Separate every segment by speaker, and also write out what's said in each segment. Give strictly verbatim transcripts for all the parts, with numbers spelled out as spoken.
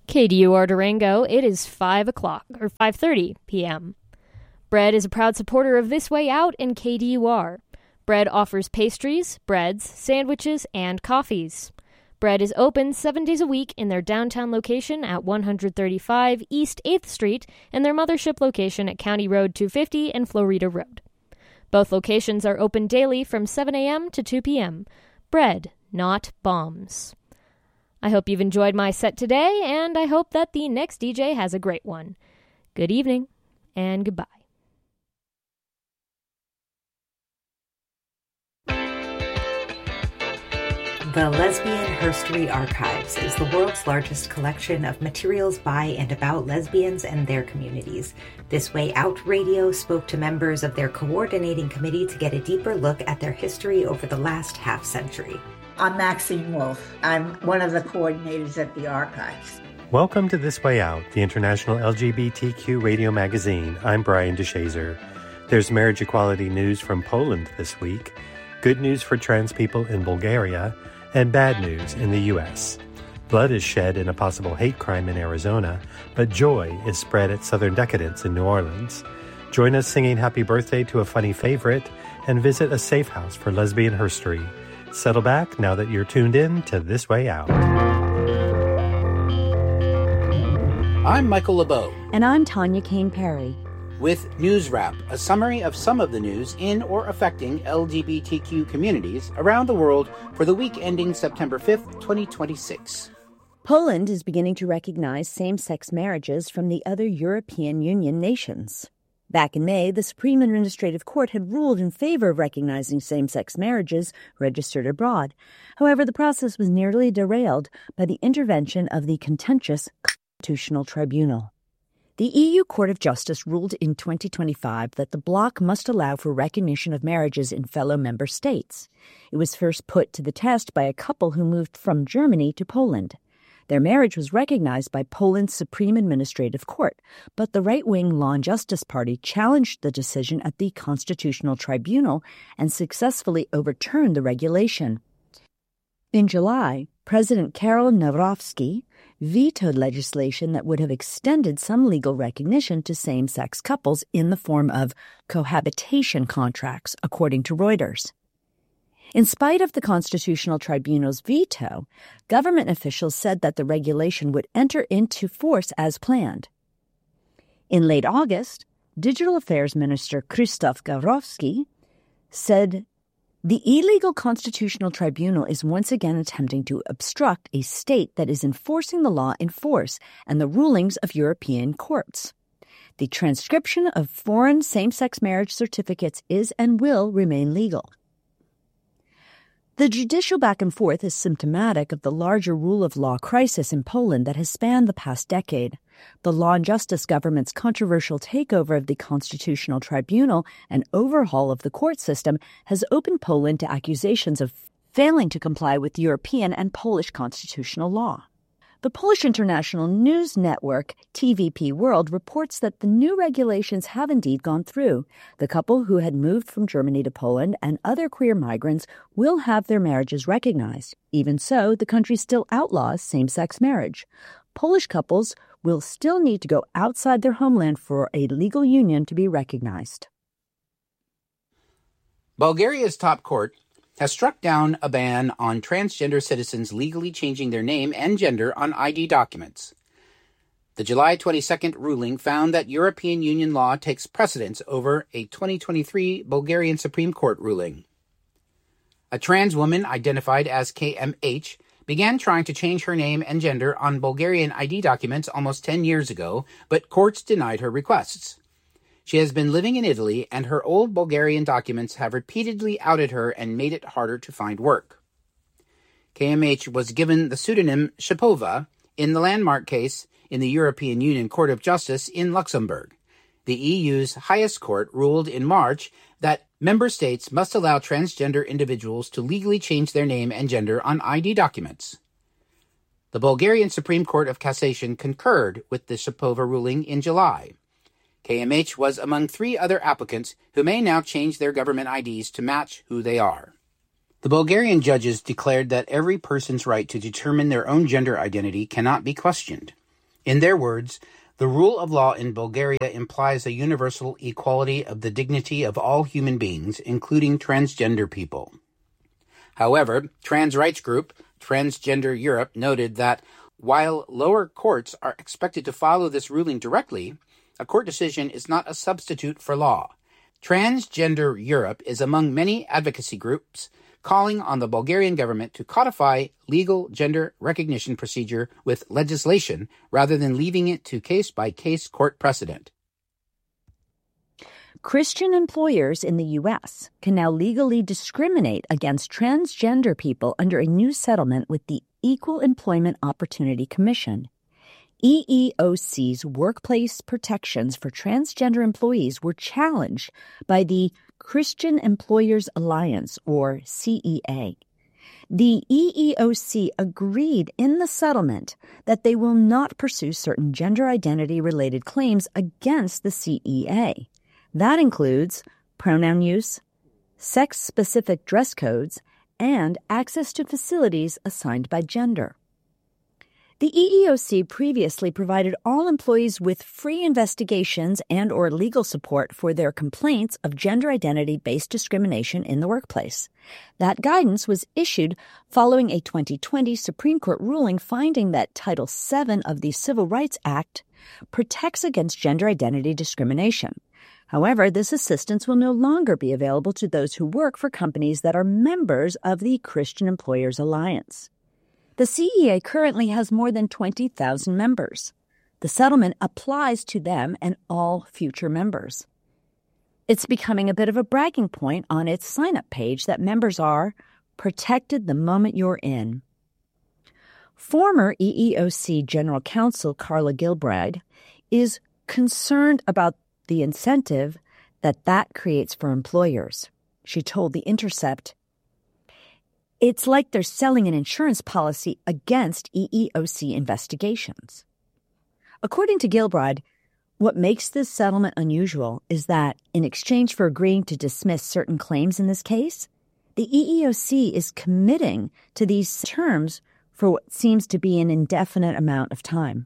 Speaker 1: K D U R Durango, it is five o'clock, or five thirty p.m. Bread is a proud supporter of This Way Out and K D U R. Bread offers pastries, breads, sandwiches, and coffees. Bread is open seven days a week in their downtown location at one thirty-five East eighth Street and their mothership location at County Road two fifty and Florida Road. Both locations are open daily from seven a.m. to two p.m. Bread, not bombs. I hope you've enjoyed my set today, and I hope that the next D J has a great one. Good evening, and goodbye.
Speaker 2: The Lesbian Herstory Archives is the world's largest collection of materials by and about lesbians and their communities. This Way Out Radio spoke to members of their coordinating committee to get a deeper look at their history over the last half century.
Speaker 3: I'm Maxine Wolf. I'm one of the coordinators at the archives.
Speaker 4: Welcome to This Way Out, the international L G B T Q radio magazine. I'm Brian DeShazer. There's marriage equality news from Poland this week, good news for trans people in Bulgaria, and bad news in the U S. Blood is shed in a possible hate crime in Arizona, but joy is spread at Southern Decadence in New Orleans. Join us singing happy birthday to a funny favorite and visit a safe house for lesbian herstory. Settle back now that you're tuned in to This Way Out.
Speaker 5: I'm Michael LeBeau.
Speaker 6: And I'm Tanya Kane Perry.
Speaker 5: With News Wrap, a summary of some of the news in or affecting L G B T Q communities around the world for the week ending September fifth, twenty twenty-six.
Speaker 6: Poland is beginning to recognize same-sex marriages from the other European Union nations. Back in May, the Supreme Administrative Court had ruled in favor of recognizing same-sex marriages registered abroad. However, the process was nearly derailed by the intervention of the contentious Constitutional Tribunal. The E U Court of Justice ruled in twenty twenty-five that the bloc must allow for recognition of marriages in fellow member states. It was first put to the test by a couple who moved from Germany to Poland. Their marriage was recognized by Poland's Supreme Administrative Court, but the right-wing Law and Justice Party challenged the decision at the Constitutional Tribunal and successfully overturned the regulation. In July, President Karol Nawrocki vetoed legislation that would have extended some legal recognition to same-sex couples in the form of cohabitation contracts, according to Reuters. In spite of the Constitutional Tribunal's veto, government officials said that the regulation would enter into force as planned. In late August, Digital Affairs Minister Krzysztof Gawrowski said the illegal Constitutional Tribunal is once again attempting to obstruct a state that is enforcing the law in force and the rulings of European courts. The transcription of foreign same-sex marriage certificates is and will remain legal. The judicial back and forth is symptomatic of the larger rule of law crisis in Poland that has spanned the past decade. The Law and Justice government's controversial takeover of the Constitutional Tribunal and overhaul of the court system has opened Poland to accusations of failing to comply with European and Polish constitutional law. The Polish international news network T V P World reports that the new regulations have indeed gone through. The couple who had moved from Germany to Poland and other queer migrants will have their marriages recognized. Even so, the country still outlaws same-sex marriage. Polish couples will still need to go outside their homeland for a legal union to be recognized.
Speaker 5: Bulgaria's top court has struck down a ban on transgender citizens legally changing their name and gender on I D documents. The July twenty-second ruling found that European Union law takes precedence over a twenty twenty-three Bulgarian Supreme Court ruling. A trans woman identified as K M H began trying to change her name and gender on Bulgarian I D documents almost ten years ago, but courts denied her requests. She has been living in Italy, and her old Bulgarian documents have repeatedly outed her and made it harder to find work. K M H was given the pseudonym Shapova in the landmark case in the European Union Court of Justice in Luxembourg. The E U's highest court ruled in March that member states must allow transgender individuals to legally change their name and gender on I D documents. The Bulgarian Supreme Court of Cassation concurred with the Shapova ruling in July. K M H was among three other applicants who may now change their government I Ds to match who they are. The Bulgarian judges declared that every person's right to determine their own gender identity cannot be questioned. In their words, the rule of law in Bulgaria implies a universal equality of the dignity of all human beings, including transgender people. However, trans rights group Transgender Europe noted that while lower courts are expected to follow this ruling directly, a court decision is not a substitute for law. Transgender Europe is among many advocacy groups calling on the Bulgarian government to codify legal gender recognition procedure with legislation rather than leaving it to case-by-case court precedent.
Speaker 6: Christian employers in the U S can now legally discriminate against transgender people under a new settlement with the Equal Employment Opportunity Commission. E E O C's workplace protections for transgender employees were challenged by the Christian Employers Alliance, or C E A. The E E O C agreed in the settlement that they will not pursue certain gender identity-related claims against the C E A. That includes pronoun use, sex-specific dress codes, and access to facilities assigned by gender. The E E O C previously provided all employees with free investigations and or legal support for their complaints of gender identity-based discrimination in the workplace. That guidance was issued following a twenty twenty Supreme Court ruling finding that Title seven of the Civil Rights Act protects against gender identity discrimination. However, this assistance will no longer be available to those who work for companies that are members of the Christian Employers Alliance. The C E A currently has more than twenty thousand members. The settlement applies to them and all future members. It's becoming a bit of a bragging point on its sign-up page that members are protected the moment you're in. Former E E O C General Counsel Carla Gilbride is concerned about the incentive that that creates for employers. She told The Intercept, "It's like they're selling an insurance policy against E E O C investigations." According to Gilbride, what makes this settlement unusual is that, in exchange for agreeing to dismiss certain claims in this case, the E E O C is committing to these terms for what seems to be an indefinite amount of time.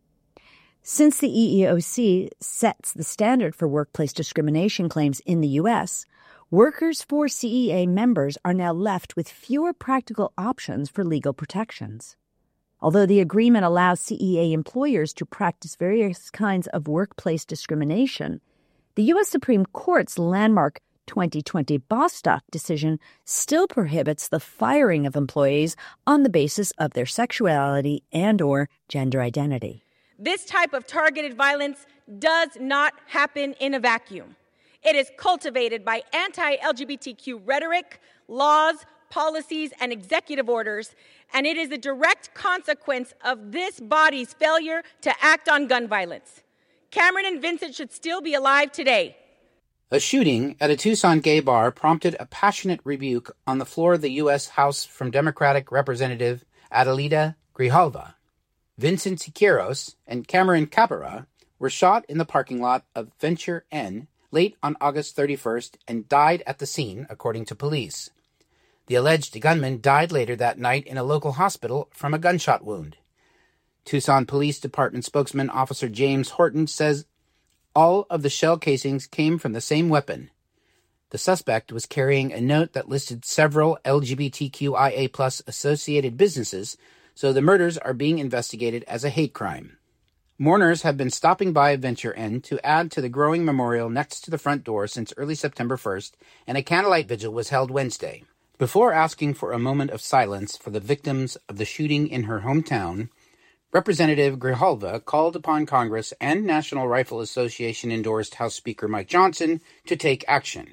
Speaker 6: Since the E E O C sets the standard for workplace discrimination claims in the U S, workers for C E A members are now left with fewer practical options for legal protections. Although the agreement allows C E A employers to practice various kinds of workplace discrimination, the U S Supreme Court's landmark twenty twenty Bostock decision still prohibits the firing of employees on the basis of their sexuality and or gender identity.
Speaker 7: This type of targeted violence does not happen in a vacuum. It is cultivated by anti-L G B T Q rhetoric, laws, policies, and executive orders, and it is a direct consequence of this body's failure to act on gun violence. Cameron and Vincent should still be alive today.
Speaker 5: A shooting at a Tucson gay bar prompted a passionate rebuke on the floor of the U S House from Democratic Representative Adelita Grijalva. Vincent Siqueiros and Cameron Cabrera were shot in the parking lot of Venture Inn late on August thirty-first and died at the scene, according to police. The alleged gunman died later that night in a local hospital from a gunshot wound. Tucson Police Department spokesman Officer James Horton says all of the shell casings came from the same weapon. The suspect was carrying a note that listed several L G B T Q I A plus associated businesses, so the murders are being investigated as a hate crime. Mourners have been stopping by Venture Inn to add to the growing memorial next to the front door since early September first, and a candlelight vigil was held Wednesday. Before asking for a moment of silence for the victims of the shooting in her hometown, Representative Grijalva called upon Congress and National Rifle Association-endorsed House Speaker Mike Johnson to take action.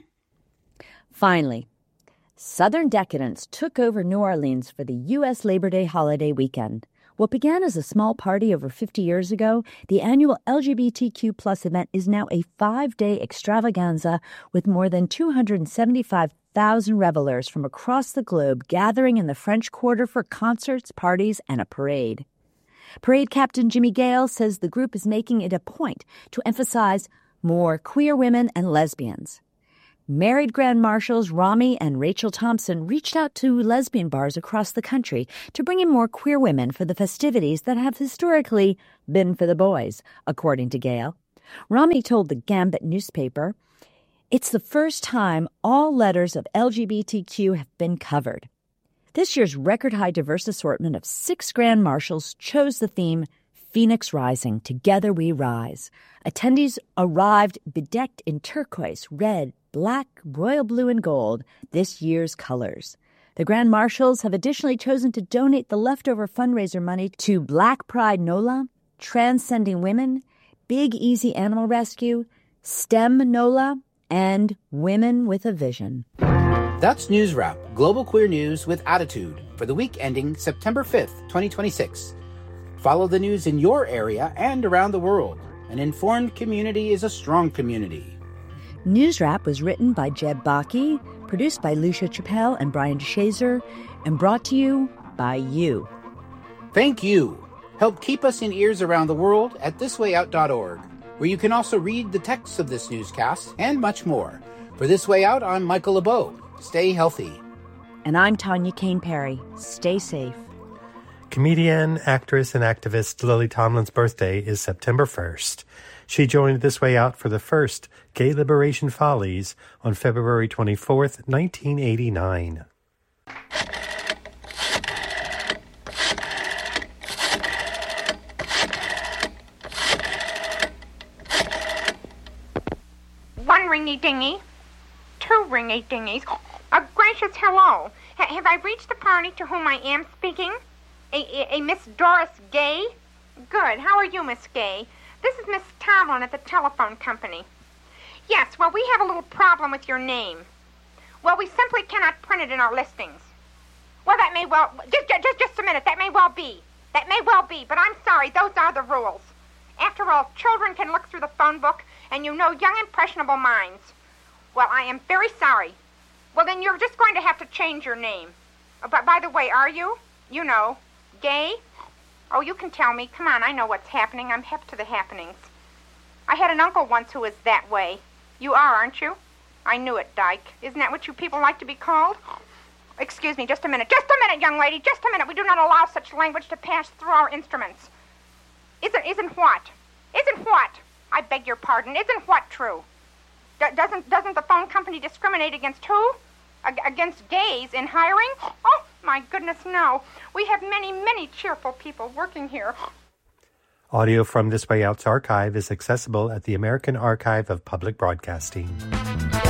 Speaker 6: Finally, Southern decadence took over New Orleans for the U S Labor Day holiday weekend. What began as a small party over fifty years ago, the annual L G B T Q plus event is now a five-day extravaganza with more than two hundred seventy-five thousand revelers from across the globe gathering in the French Quarter for concerts, parties, and a parade. Parade Captain Jimmy Gale says the group is making it a point to emphasize more queer women and lesbians. Married Grand Marshals Rami and Rachel Thompson reached out to lesbian bars across the country to bring in more queer women for the festivities that have historically been for the boys, according to Gail. Rami told the Gambit newspaper, "It's the first time all letters of L G B T Q have been covered." This year's record-high diverse assortment of six Grand Marshals chose the theme Phoenix Rising, Together We Rise. Attendees arrived bedecked in turquoise, red, black, royal blue, and gold, this year's colors. The Grand Marshals have additionally chosen to donate the leftover fundraiser money to Black Pride NOLA, Transcending Women, Big Easy Animal Rescue, STEM NOLA, and Women with a Vision.
Speaker 5: That's News Wrap, global queer news with attitude for the week ending September fifth, twenty twenty-six. Follow the news in your area and around the world. An informed community is a strong community.
Speaker 6: News Wrap was written by Jeb Baki, produced by Lucia Chappelle and Brian DeShazer, and brought to you by you.
Speaker 5: Thank you. Help keep us in ears around the world at this way out dot org, where you can also read the text of this newscast and much more. For This Way Out, I'm Michael LeBeau. Stay healthy.
Speaker 6: And I'm Tanya Kane Perry. Stay safe.
Speaker 4: Comedian, actress, and activist Lily Tomlin's birthday is September first. She joined This Way Out for the first Gay Liberation Follies on February twenty-fourth, nineteen eighty-nine.
Speaker 8: One ringy-dingy, two ringy-dingies. A gracious hello. H- have I reached the party to whom I am speaking? A, a, a Miss Doris Gay? Good. How are you, Miss Gay? This is Miss Tomlin at the telephone company. Yes, well, we have a little problem with your name. Well, we simply cannot print it in our listings. Well, that may well... Just, just, just a minute. That may well be. That may well be, but I'm sorry. Those are the rules. After all, children can look through the phone book, and you know young, impressionable minds. Well, I am very sorry. Well, then you're just going to have to change your name. Uh, but by the way, are you? You know... Gay? Oh, you can tell me. Come on, I know what's happening. I'm hip to the happenings. I had an uncle once who was that way. You are, aren't you? I knew it, Dyke. Isn't that what you people like to be called? Excuse me, just a minute. Just a minute, young lady. Just a minute. We do not allow such language to pass through our instruments. Isn't, isn't what? Isn't what? I beg your pardon. Isn't what true? D- doesn't, doesn't the phone company discriminate against who? Ag- against gays in hiring? Oh, my goodness, no. We have many, many cheerful people working here.
Speaker 4: Audio from This Way Out's archive is accessible at the American Archive of Public Broadcasting.